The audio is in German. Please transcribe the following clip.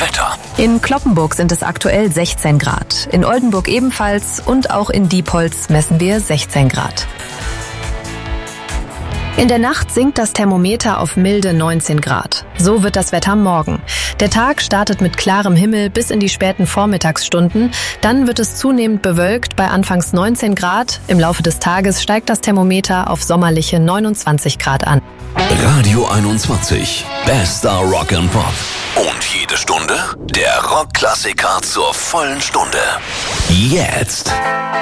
Wetter. In Cloppenburg sind es aktuell 16 Grad. In Oldenburg ebenfalls und auch in Diepholz messen wir 16 Grad. In der Nacht sinkt das Thermometer auf milde 19 Grad. So wird das Wetter morgen. Der Tag startet mit klarem Himmel bis in die späten Vormittagsstunden. Dann wird es zunehmend bewölkt bei anfangs 19 Grad. Im Laufe des Tages steigt das Thermometer auf sommerliche 29 Grad an. Radio 21. Bester Rock and Pop. Und jede Stunde der Rockklassiker zur vollen Stunde. Jetzt.